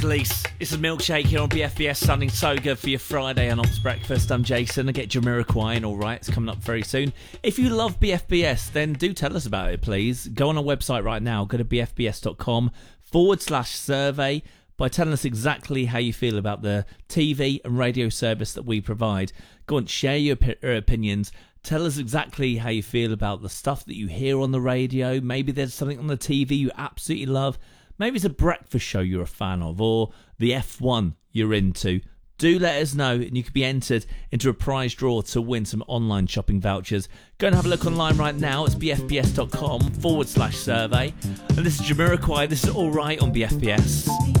Gleese, this is Milkshake here on BFBS, sounding so good for your Friday and Ops breakfast. I'm Jason. I get Jamiroquai and All Right, it's coming up very soon. If you love BFBS, then do tell us about it, please. Go on our website right now, go to bfbs.com/survey by telling us exactly how you feel about the TV and radio service that we provide. Go on, share your opinions. Tell us exactly how you feel about the stuff that you hear on the radio. Maybe there's something on the TV you absolutely love. Maybe it's a breakfast show you're a fan of, or the F1 you're into. Do let us know, and you could be entered into a prize draw to win some online shopping vouchers. Go and have a look online right now. It's bfbs.com/survey. And this is Jamiroquai. This is All Right on BFBS.